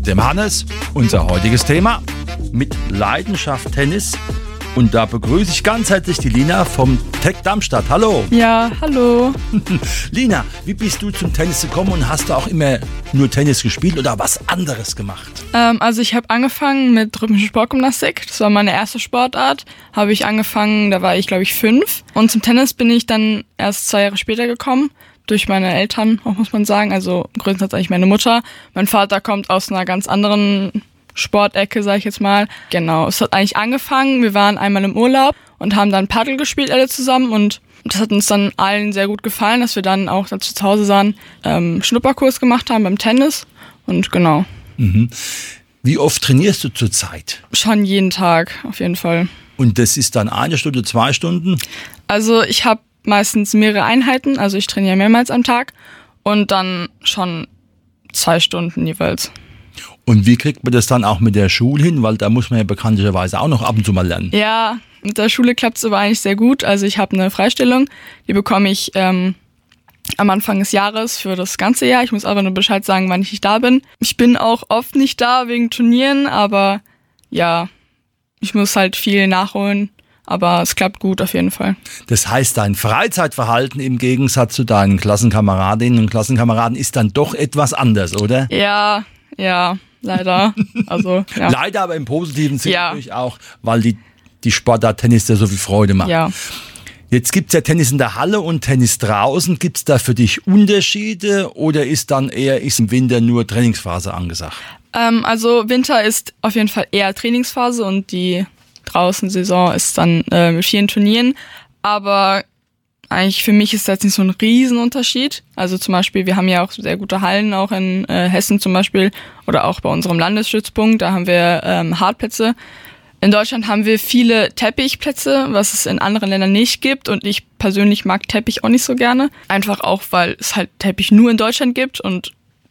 dem Hannes, unser heutiges Thema mit Leidenschaft Tennis. Und da begrüße ich ganz herzlich die Lina vom TEC Darmstadt. Hallo. Ja, hallo. Lina, wie bist du zum Tennis gekommen und hast du auch immer nur Tennis gespielt oder was anderes gemacht? Also ich habe angefangen mit rhythmischer Sportgymnastik. Das war meine erste Sportart. Habe ich angefangen, da war ich glaube ich 5. Und zum Tennis bin ich dann erst 2 Jahre später gekommen. Durch meine Eltern, auch muss man sagen. Also größtenteils eigentlich meine Mutter. Mein Vater kommt aus einer ganz anderen Sportecke, sag ich jetzt mal. Genau, es hat eigentlich angefangen. Wir waren einmal im Urlaub und haben dann Paddel gespielt alle zusammen. Und das hat uns dann allen sehr gut gefallen, dass wir dann auch, als wir zu Hause waren, Schnupperkurs gemacht haben beim Tennis. Und genau. Mhm. Wie oft trainierst du zurzeit? Schon jeden Tag, auf jeden Fall. Und das ist dann 1 Stunde, 2 Stunden? Also ich habe meistens mehrere Einheiten. Also ich trainiere mehrmals am Tag. Und dann schon 2 Stunden jeweils. Und wie kriegt man das dann auch mit der Schule hin? Weil da muss man ja bekanntlicherweise auch noch ab und zu mal lernen. Ja, mit der Schule klappt es aber eigentlich sehr gut. Also ich habe eine Freistellung, die bekomme ich am Anfang des Jahres für das ganze Jahr. Ich muss aber nur Bescheid sagen, wann ich nicht da bin. Ich bin auch oft nicht da wegen Turnieren, aber ja, ich muss halt viel nachholen. Aber es klappt gut auf jeden Fall. Das heißt, dein Freizeitverhalten im Gegensatz zu deinen Klassenkameradinnen und Klassenkameraden ist dann doch etwas anders, oder? Ja, leider. Also, ja. Leider, aber im positiven Sinne Ja. natürlich auch, weil die Sportart Tennis dir so viel Freude macht. Ja. Jetzt gibt es ja Tennis in der Halle und Tennis draußen. Gibt es da für dich Unterschiede oder ist dann eher im Winter nur Trainingsphase angesagt? Also Winter ist auf jeden Fall eher Trainingsphase und die draußen Saison ist dann mit vielen Turnieren. Aber eigentlich für mich ist das jetzt nicht so ein Riesenunterschied. Also zum Beispiel, wir haben ja auch sehr gute Hallen, auch in Hessen zum Beispiel oder auch bei unserem Landesstützpunkt, da haben wir Hartplätze. In Deutschland haben wir viele Teppichplätze, was es in anderen Ländern nicht gibt und ich persönlich mag Teppich auch nicht so gerne. Einfach auch, weil es halt Teppich nur in Deutschland gibt und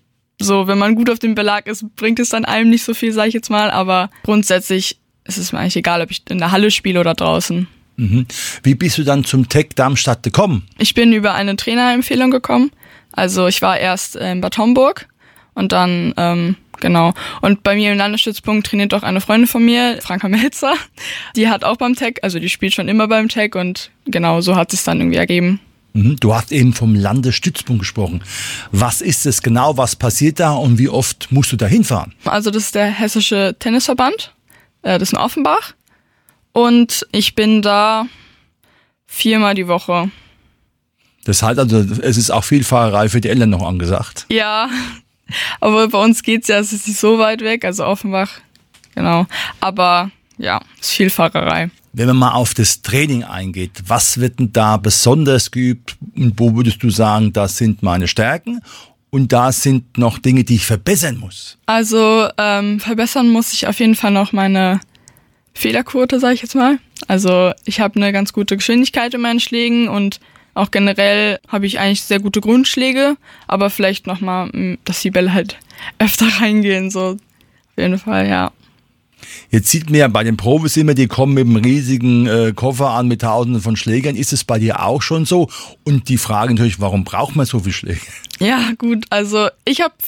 so, wenn man gut auf dem Belag ist, bringt es dann einem nicht so viel, sage ich jetzt mal, aber grundsätzlich ist es mir eigentlich egal, ob ich in der Halle spiele oder draußen. Mhm. Wie bist du dann zum TEC Darmstadt gekommen? Ich bin über eine Trainerempfehlung gekommen. Also ich war erst in Bad Homburg und dann, genau. Und bei mir im Landesstützpunkt trainiert auch eine Freundin von mir, Franka Melzer. Die hat auch beim TEC, also die spielt schon immer beim TEC und genau so hat es sich dann irgendwie ergeben. Mhm. Du hast eben vom Landesstützpunkt gesprochen. Was ist es genau, was passiert da und wie oft musst du da hinfahren? Also das ist der Hessische Tennisverband, das ist in Offenbach. Und ich bin da 4-mal die Woche. Das heißt also, es ist auch viel Fahrerei für die Eltern noch angesagt. Ja, aber bei uns geht's ja, es ist nicht so weit weg, also Offenbach, genau. Aber ja, es ist viel Fahrerei. Wenn man mal auf das Training eingeht, was wird denn da besonders geübt und wo würdest du sagen, das sind meine Stärken und da sind noch Dinge, die ich verbessern muss? Also verbessern muss ich auf jeden Fall noch meine Fehlerquote, sage ich jetzt mal. Also ich habe eine ganz gute Geschwindigkeit in meinen Schlägen und auch generell habe ich eigentlich sehr gute Grundschläge, aber vielleicht nochmal, dass die Bälle halt öfter reingehen, so auf jeden Fall, ja. Jetzt sieht man ja bei den Profis immer, die kommen mit einem riesigen Koffer an mit Tausenden von Schlägern. Ist es bei dir auch schon so? Und die Frage natürlich, warum braucht man so viele Schläge? Ja, gut, also ich habe